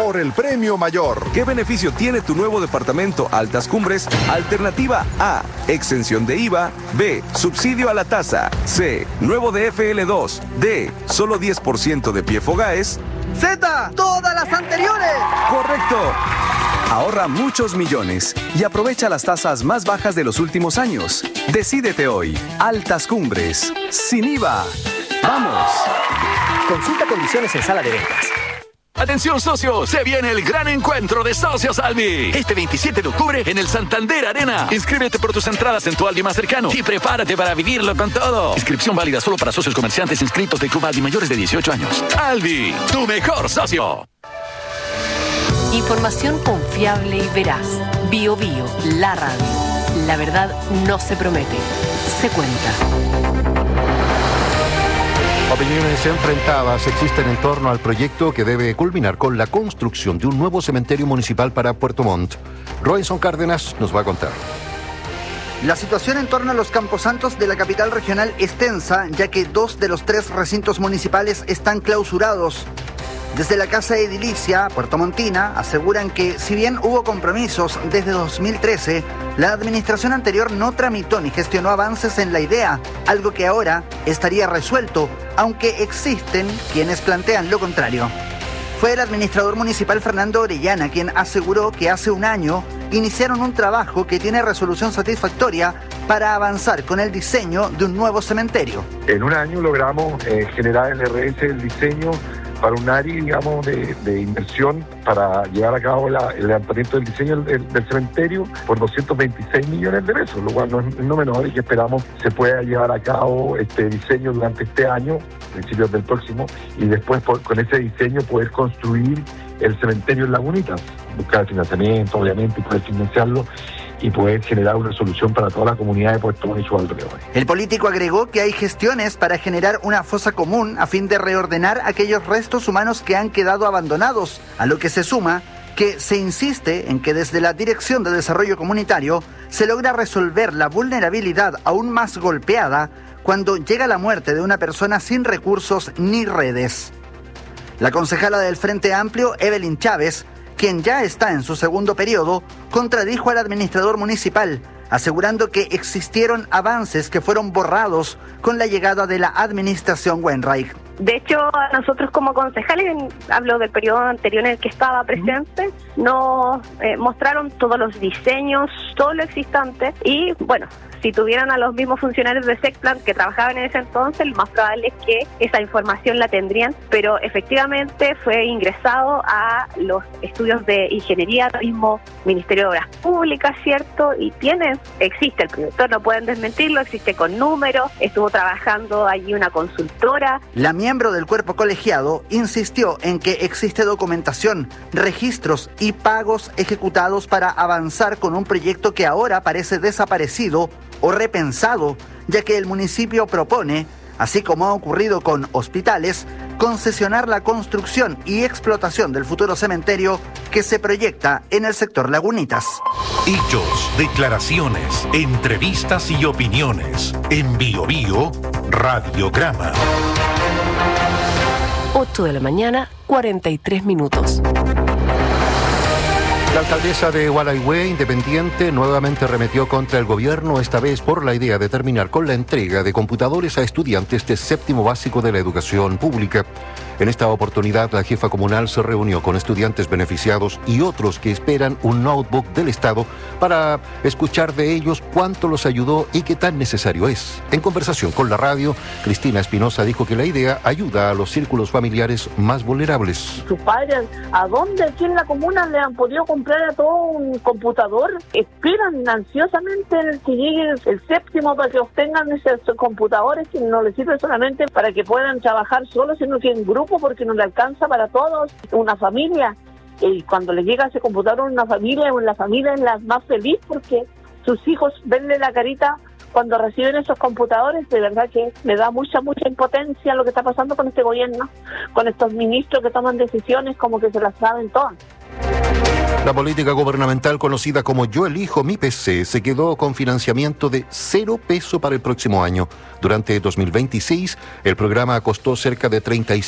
por el premio mayor. ¿Qué beneficio tiene tu nuevo departamento Altas Cumbres? Alternativa A, exención de IVA. B, subsidio a la tasa. C, nuevo DFL2. D, solo 10% de pie Fogaes. Z, todas las anteriores. ¡Correcto! Ahorra muchos millones y aprovecha las tasas más bajas de los últimos años. Decídete hoy. Altas Cumbres. Sin IVA. ¡Vamos! Consulta condiciones en sala de ventas. Atención socios, se viene el gran encuentro de Socios Albi. Este 27 de octubre en el Santander Arena. Inscríbete por tus entradas en tu Albi más cercano y prepárate para vivirlo con todo. Inscripción válida solo para socios comerciantes inscritos de Club Albi mayores de 18 años. Albi, tu mejor socio. Información confiable y veraz. Bio Bio, la radio. La verdad no se promete, se cuenta. Opiniones enfrentadas existen en torno al proyecto que debe culminar con la construcción de un nuevo cementerio municipal para Puerto Montt. Robinson Cárdenas nos va a contar. La situación en torno a los camposantos de la capital regional es tensa, ya que 2 de los 3 recintos municipales están clausurados. Desde la Casa Edilicia, puertomontina, aseguran que si bien hubo compromisos desde 2013, la administración anterior no tramitó ni gestionó avances en la idea, algo que ahora estaría resuelto, aunque existen quienes plantean lo contrario. Fue el administrador municipal Fernando Orellana quien aseguró que hace un año iniciaron un trabajo que tiene resolución satisfactoria para avanzar con el diseño de un nuevo cementerio. En un año logramos generar el RS, el diseño para un área, digamos, de inversión para llevar a cabo el levantamiento del diseño del cementerio por 226 millones de pesos, lo cual no es menor y que esperamos se pueda llevar a cabo este diseño durante este año, principios del próximo, y después con ese diseño poder construir el cementerio en Lagunitas, buscar financiamiento, obviamente, y poder financiarlo y poder generar una solución para toda la comunidad de Puerto Montt y sus alrededores. El político agregó que hay gestiones para generar una fosa común a fin de reordenar aquellos restos humanos que han quedado abandonados, a lo que se suma que se insiste en que desde la Dirección de Desarrollo Comunitario se logra resolver la vulnerabilidad aún más golpeada cuando llega la muerte de una persona sin recursos ni redes. La concejala del Frente Amplio, Evelyn Chávez, quien ya está en su segundo periodo, contradijo al administrador municipal, asegurando que existieron avances que fueron borrados con la llegada de la administración Wainwright. De hecho, nosotros como concejales, hablo del periodo anterior en el que estaba presente, nos mostraron todos los diseños, todo lo existente y, bueno, si tuvieran a los mismos funcionarios de SECPLAN que trabajaban en ese entonces, lo más probable es que esa información la tendrían, pero efectivamente fue ingresado a los estudios de ingeniería, mismo Ministerio de Obras Públicas, ¿cierto? Y existe el proyecto, no pueden desmentirlo, existe con números, estuvo trabajando allí una consultora. La miembro del cuerpo colegiado insistió en que existe documentación, registros y pagos ejecutados para avanzar con un proyecto que ahora parece desaparecido o repensado, ya que el municipio propone, así como ha ocurrido con hospitales, concesionar la construcción y explotación del futuro cementerio que se proyecta en el sector Lagunitas. Hechos, declaraciones, entrevistas y opiniones. En Bio Bio, Radiograma. 8 de la mañana, 43 minutos. La alcaldesa de Gualeguay, independiente, nuevamente arremetió contra el gobierno, esta vez por la idea de terminar con la entrega de computadores a estudiantes de séptimo básico de la educación pública. En esta oportunidad, la jefa comunal se reunió con estudiantes beneficiados y otros que esperan un notebook del Estado para escuchar de ellos cuánto los ayudó y qué tan necesario es. En conversación con la radio, Cristina Espinosa dijo que la idea ayuda a los círculos familiares más vulnerables. Sus padres, ¿a dónde aquí en la comuna le han podido comprar a todo un computador? Esperan ansiosamente que llegue el séptimo para que obtengan esos computadores que no les sirve solamente para que puedan trabajar solos, sino que en grupo, porque no le alcanza para todos, una familia. Y cuando le llega ese computador a una familia, la familia es la más feliz porque sus hijos venle la carita cuando reciben esos computadores. De verdad que me da mucha impotencia lo que está pasando con este gobierno, con estos ministros que toman decisiones como que se las saben todas. La política gubernamental conocida como Yo Elijo Mi PC se quedó con financiamiento de 0 pesos para el próximo año. Durante 2026, el programa costó cerca de 35